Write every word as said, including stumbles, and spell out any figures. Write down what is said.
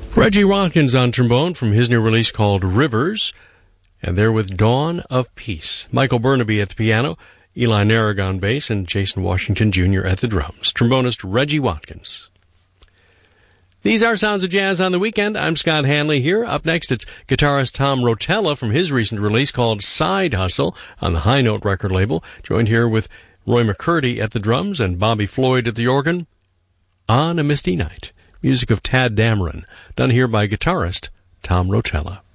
Reggie Watkins on trombone from his new release called Rivers, and they're with Dawn of Peace. Michael Burnaby at the piano, Eli Narrig on bass, and Jason Washington Junior at the drums. Trombonist Reggie Watkins. These are Sounds of Jazz on the Weekend. I'm Scott Hanley here. Up next, it's guitarist Tom Rotella from his recent release called Side Hustle on the High Note record label. Joined here with Roy McCurdy at the drums and Bobby Floyd at the organ. On a Misty Night. Music of Tad Dameron, done here by guitarist Tom Rotella.